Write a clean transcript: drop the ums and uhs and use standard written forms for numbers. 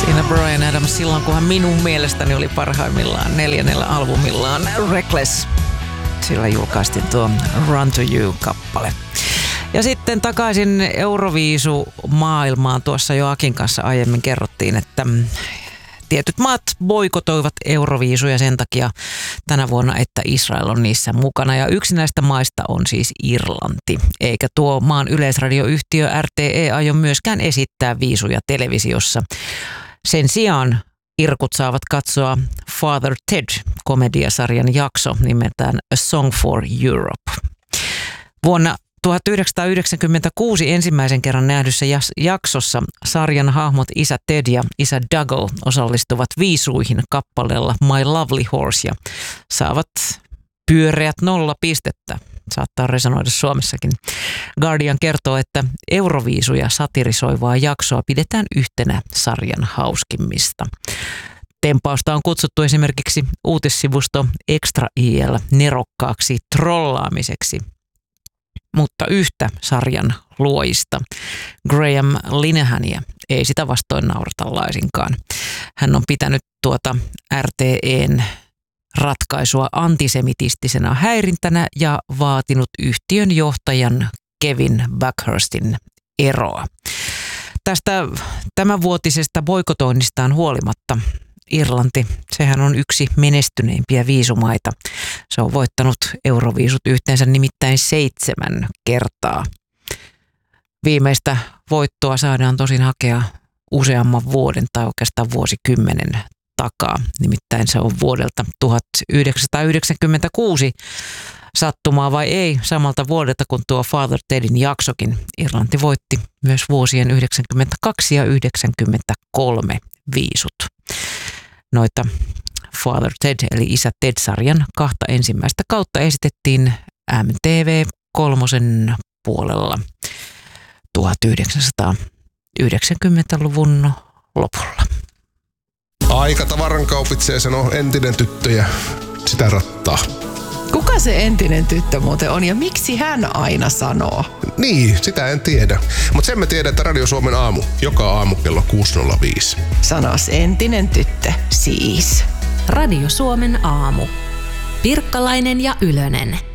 Siinä Bryan Adams silloin, kun hän minun mielestäni oli parhaimmillaan 4. albumillaan Reckless. Sillä julkaistiin tuo Run to You-kappale. Ja sitten takaisin Euroviisu-maailmaan. Tuossa jo Akin kanssa aiemmin kerrottiin, että tietyt maat boikotoivat Euroviisuja sen takia tänä vuonna, että Israel on niissä mukana. Ja yksi näistä maista on siis Irlanti. Eikä tuo maan yleisradioyhtiö RTE aio myöskään esittää viisuja televisiossa. Sen sijaan irkut saavat katsoa Father Ted-komediasarjan jakso nimeltään A Song for Europe. Vuonna 1996 ensimmäisen kerran nähdyssä jaksossa sarjan hahmot isä Ted ja isä Dougal osallistuvat viisuihin kappaleella My Lovely Horse ja saavat pyöreät 0 pistettä. Saattaa resonoida Suomessakin. Guardian kertoo, että Euroviisuja satirisoivaa jaksoa pidetään yhtenä sarjan hauskimmista. Tempausta on kutsuttu esimerkiksi uutissivusto Extra IL nerokkaaksi trollaamiseksi. Mutta yhtä sarjan luojista, Graham Linehania, ei sitä vastoin naurata laisinkaan. Hän on pitänyt tuota RTEn ratkaisua antisemitistisena häirintänä ja vaatinut yhtiön johtajan Kevin Backhurstin eroa. Tästä tämänvuotisesta boikotoinnistaan huolimatta Irlanti, sehän on yksi menestyneimpiä viisumaita. Se on voittanut Euroviisut yhteensä nimittäin 7 kertaa. Viimeistä voittoa saadaan tosin hakea useamman vuoden tai oikeastaan vuosikymmenen takaa. Nimittäin se on vuodelta 1996 sattumaa vai ei, samalta vuodelta kuin tuo Father Tedin jaksokin. Irlanti voitti myös vuosien 1992 ja 1993 viisut. Noita Father Ted eli Isä Ted-sarjan 2 ensimmäistä kautta esitettiin MTV3 puolella 1990-luvun lopulla. Aika tavaran kaupitsee, sanoo entinen tyttö ja sitä rattaa. Kuka se entinen tyttö muuten on ja miksi hän aina sanoo? Niin, sitä en tiedä. Mutta sen me tiedän, että Radio Suomen aamu, joka aamu kello 6.05. Sanos entinen tyttö, siis. Radio Suomen aamu. Pirkkalainen ja Ylönen.